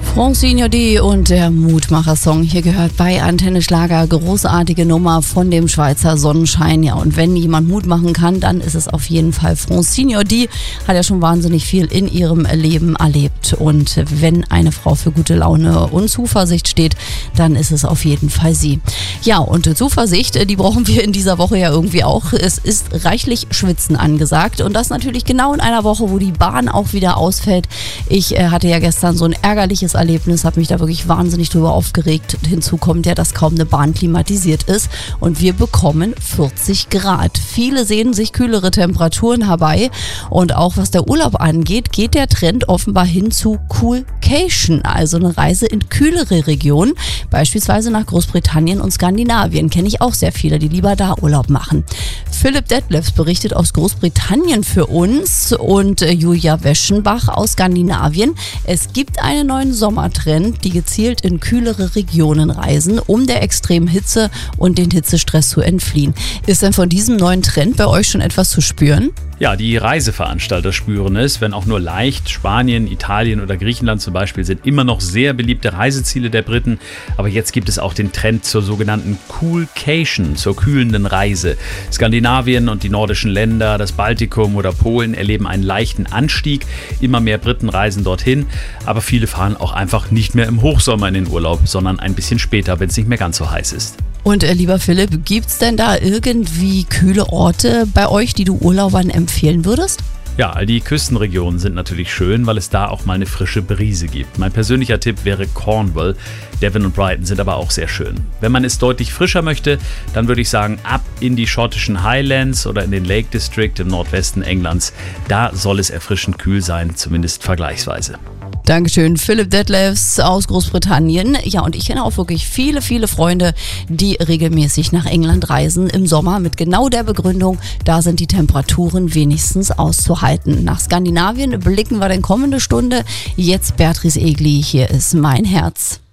Francine D. und der Mutmacher-Song hier gehört bei Antenne Schlager. Großartige Nummer von dem Schweizer Sonnenschein. Ja, und wenn jemand Mut machen kann, dann ist es auf jeden Fall Francine D. Hat ja schon wahnsinnig viel in ihrem Leben erlebt. Und wenn eine Frau für gute Laune und Zuversicht steht, dann ist es auf jeden Fall sie. Ja, und Zuversicht, die brauchen wir in dieser Woche ja irgendwie auch. Es ist reichlich Schwitzen angesagt. Und das natürlich genau in einer Woche, wo die Bahn auch wieder ausfällt. Ich hatte ja gestern so ein ärgerliches Erlebnis, habe mich da wirklich wahnsinnig drüber aufgeregt. Hinzu kommt ja, dass kaum eine Bahn klimatisiert ist und wir bekommen 40 Grad. Viele sehnen sich kühlere Temperaturen herbei und auch was der Urlaub angeht, geht der Trend offenbar hin zu Coolcation, also eine Reise in kühlere Regionen, beispielsweise nach Großbritannien und Skandinavien. Kenne ich auch sehr viele, die lieber da Urlaub machen. Philipp Detlefs berichtet aus Großbritannien für uns und Julia Weschenbach aus Skandinavien. Es gibt einen neuen Sommertrend, die gezielt in kühlere Regionen reisen, um der extremen Hitze und den Hitzestress zu entfliehen. Ist denn von diesem neuen Trend bei euch schon etwas zu spüren? Ja, die Reiseveranstalter spüren es, wenn auch nur leicht. Spanien, Italien oder Griechenland zum Beispiel sind immer noch sehr beliebte Reiseziele der Briten. Aber jetzt gibt es auch den Trend zur sogenannten Coolcation, zur kühlenden Reise. Skandinavien und die nordischen Länder, das Baltikum oder Polen erleben einen leichten Anstieg. Immer mehr Briten reisen dorthin. Aber viele fahren auch einfach nicht mehr im Hochsommer in den Urlaub, sondern ein bisschen später, wenn es nicht mehr ganz so heiß ist. Und lieber Philipp, gibt's denn da irgendwie kühle Orte bei euch, die du Urlaubern empfehlen würdest? Ja, all die Küstenregionen sind natürlich schön, weil es da auch mal eine frische Brise gibt. Mein persönlicher Tipp wäre Cornwall. Devon und Brighton sind aber auch sehr schön. Wenn man es deutlich frischer möchte, dann würde ich sagen, ab in die schottischen Highlands oder in den Lake District im Nordwesten Englands. Da soll es erfrischend kühl sein, zumindest vergleichsweise. Dankeschön, Philipp Detlefs aus Großbritannien. Ja, und ich kenne auch wirklich viele, viele Freunde, die regelmäßig nach England reisen im Sommer mit genau der Begründung, da sind die Temperaturen wenigstens auszuhalten. Nach Skandinavien blicken wir dann kommende Stunde. Jetzt Beatrice Egli, hier ist mein Herz.